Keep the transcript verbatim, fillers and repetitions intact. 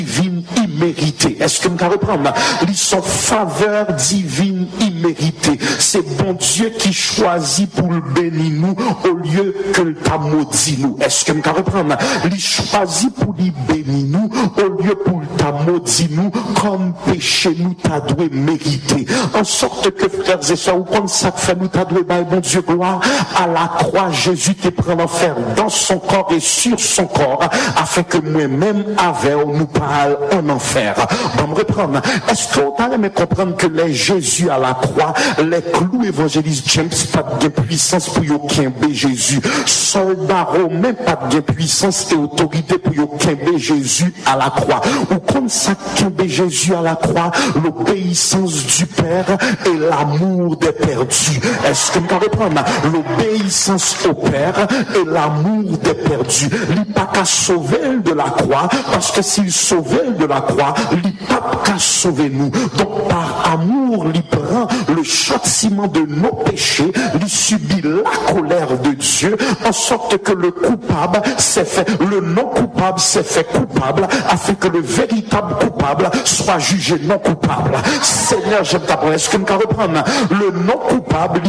divine imméritée. Est-ce que nous pouvons reprendre? Ils sont faveur divine imméritée. C'est bon Dieu qui choisit pour le bénir nous au lieu que le t'a maudit nous. Est-ce que nous pouvons reprendre? Il choisit pour lui bénir nous au lieu pour le t'a maudit nous comme péché nous t'a doué mériter. En sorte que frères et sœurs, ou comme ça fait nous t'a doué, bon Dieu gloire, à la croix, Jésus te prend l'enfer dans son corps et sur son corps, afin que moi-même avec nous parle en enfer. Bon, me reprendre. Est-ce qu'on t'a aimé comprendre que les Jésus à la croix, les clous évangélistes James, pas de puissance pour aucun Jésus. Soldats romains, pas de puissance et autorité pour aucun Jésus à la croix. Ou comme ça qu'un Jésus à la croix, l'obéissance du Père et l'amour des perdus. Est-ce que nous pouvons reprendre? L'obéissance au Père et l'amour des perdus. Il n'y a pas qu'à sauver de la croix, parce que s'il sauvait de la croix, il n'y a pas qu'à sauver nous. Donc par amour, il prend le châtiment de nos péchés, il subit la colère de Dieu, en sorte que le coupable s'est fait, le non coupable s'est fait coupable, afin que le véritable coupable soit jugé non coupable. Seigneur, j'aime ta parole. Est-ce que nous pouvons reprendre? Le non coupable